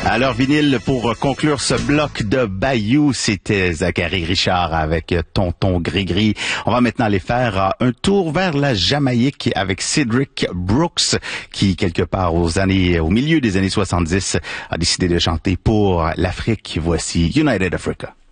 Alors, vinyle, pour conclure ce bloc de Bayou, c'était Zachary Richard avec Tonton Gris-Gris. On va maintenant aller faire un tour vers la Jamaïque avec Cedric Brooks, qui, quelque part au milieu des années 70, a décidé de chanter pour l'Afrique. Voici United Africa.